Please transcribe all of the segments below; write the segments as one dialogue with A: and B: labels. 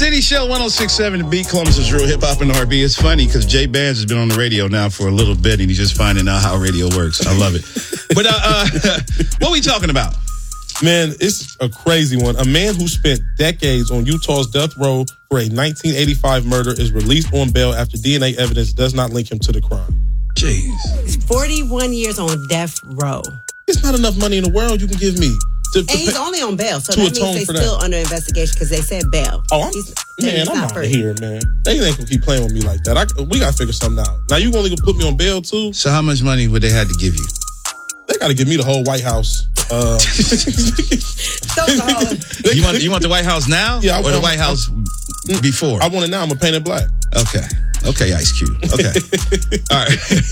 A: City Show 106.7, The Beat, Columbus' real hip-hop and R&B. It's funny because Jay Bands has been on the radio now for a little bit, and he's just finding out how radio works. I love it. But what are we talking about?
B: Man, it's a crazy one. A man who spent decades on Utah's death row for a 1985 murder is released on bail after DNA evidence does not link him to the crime.
A: Jeez.
C: He's 41 years on death row.
B: It's not enough money in the world you can give me.
C: And he's only on bail, so that means they're still under investigation because they said bail.
B: Oh, I'm out of here, man. They ain't gonna keep playing with me like that. We gotta figure something out. Now, you only gonna put me on bail, too?
A: So how much money would they have to give you?
B: They gotta give me the whole White House.
A: You want the White House now?
B: Yeah,
A: or the White House before?
B: I want it now. I'm gonna paint it black.
A: Okay, Ice Cube. Okay. All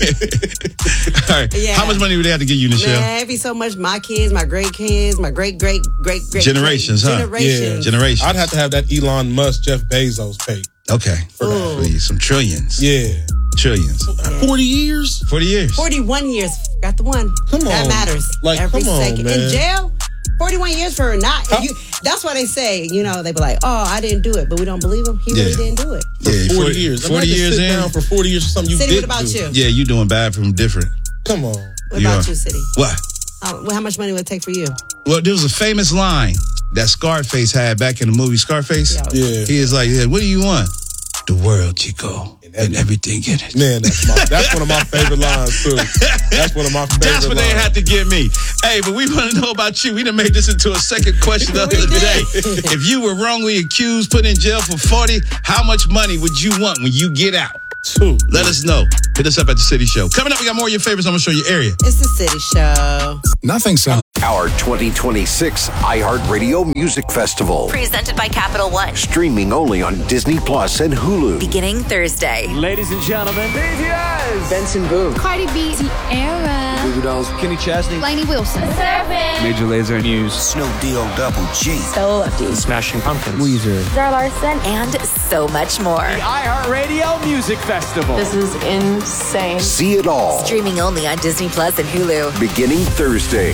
A: right. Yeah. How much money would they have to give you, Nichelle?
C: Man, it'd be so much. My kids, my great kids, my great
A: generations, huh?
C: Generations.
A: Yeah, generations.
B: I'd have to have that Elon Musk, Jeff Bezos pay.
A: Okay. Please, some trillions.
B: Yeah.
A: Trillions.
B: Yeah. 40 years?
A: 40 years.
C: 41 years. Got the one.
B: Come on.
C: That matters. Every second.
B: Man.
C: In jail? 41 years for not. That's why they say, they be like, oh, I didn't do it, but we don't believe him. He really didn't do it.
B: For 40 years.
A: 40 years in.
B: Down for 40 years for something you
C: City,
B: did
C: what about you?
A: Yeah, you doing bad from different.
B: Come on.
C: What about you, City?
A: What?
C: How much money would it take for you?
A: Well, there was a famous line that Scarface had back in the movie Scarface.
B: Yeah.
A: He is like, what do you want? The world, Chico. And everything in it.
B: Man, that's one of my favorite lines, too. That's one of my favorite
A: That's what
B: lines.
A: they had to give me. Hey, but we want to know about you. We done made this into a second question of the day. If you were wrongly accused, put in jail for 40, how much money would you want when you get out? Let us know. Hit us up at The City Show. Coming up, we got more of your favorites. I'm going to show you area.
C: It's The City Show.
A: Nothing so.
D: Our 2026 iHeartRadio Music Festival.
E: Presented by Capital One.
D: Streaming only on Disney Plus and Hulu.
E: Beginning Thursday.
F: Ladies and gentlemen, BTS.
G: Benson Boone.
H: Cardi B. Ciara.
G: Goo Goo Dolls.
F: Kenny Chesney.
H: Lainey Wilson.
F: Major Lazer News.
D: Snoop Double G.
H: Stella Lefty.
F: Smashing Pumpkins.
G: Weezer.
H: Zara Larson.
E: And so much more.
F: The iHeartRadio Music Festival.
H: This is insane.
D: See it all.
E: Streaming only on Disney Plus and Hulu.
D: Beginning Thursday.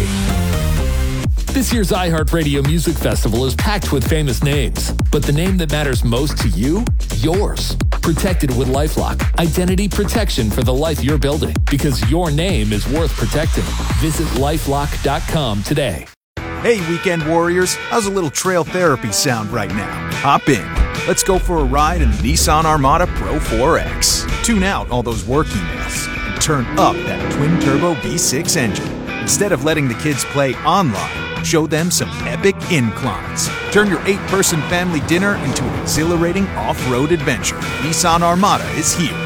I: This year's iHeartRadio Music Festival is packed with famous names, but the name that matters most to you, yours. Protected with LifeLock. Identity protection for the life you're building, because your name is worth protecting. Visit LifeLock.com today.
J: Hey, Weekend Warriors, how's a little trail therapy sound right now? Hop in. Let's go for a ride in the Nissan Armada Pro 4X. Tune out all those work emails and turn up that twin-turbo V6 engine. Instead of letting the kids play online, show them some epic inclines. Turn your 8-person family dinner into an exhilarating off-road adventure. Nissan Armada is here.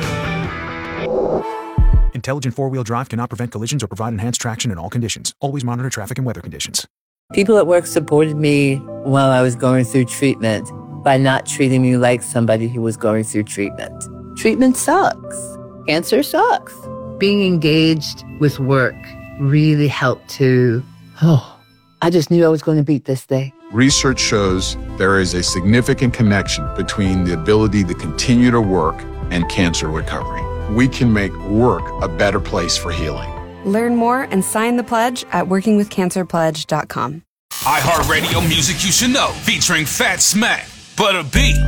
J: Intelligent four-wheel drive cannot prevent collisions or provide enhanced traction in all conditions. Always monitor traffic and weather conditions.
K: People at work supported me while I was going through treatment by not treating me like somebody who was going through treatment. Treatment sucks. Cancer sucks. Being engaged with work really helped to, I just knew I was going to beat this thing.
L: Research shows there is a significant connection between the ability to continue to work and cancer recovery. We can make work a better place for healing.
M: Learn more and sign the pledge at workingwithcancerpledge.com.
N: iHeartRadio Music You Should Know, featuring Fat Smack, Butter B,